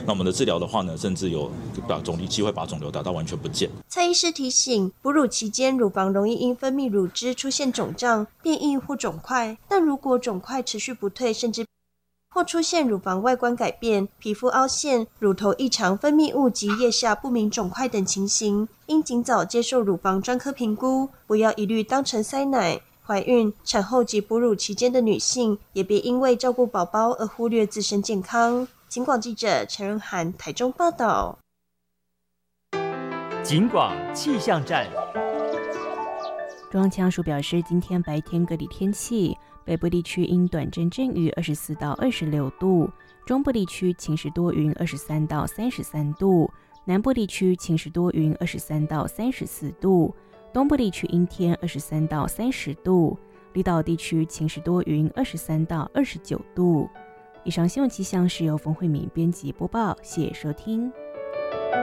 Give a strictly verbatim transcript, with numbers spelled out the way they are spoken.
那我们的治疗的话呢，甚至有把肿瘤机会把肿瘤打到完全不见。 蔡医师提醒，哺乳期间乳房容易因分泌乳汁出现肿胀、变硬或肿块，但如果肿块持续不退，甚至或出现乳房外观改变、皮肤凹陷、乳头异常分泌物及腋下不明肿块等情形，应尽早接受乳房专科评估，不要一律当成塞奶。怀孕、产后及哺乳期间的女性，也别因为照顾宝宝而忽略自身健康。警广记者陈仁涵台中报道。 警广气象站。 中央气象署表示，今天白天各地天气，北部地区因短阵阵雨二十四到二十六度，中部地区晴时多云二十三到三十三度，南部地区晴时多云二十三到三十四度，东部地区阴天二十三到三十度，离岛地区晴时多云二十三到二十九度。以上新闻气象是由冯慧敏编辑播报，谢谢收听。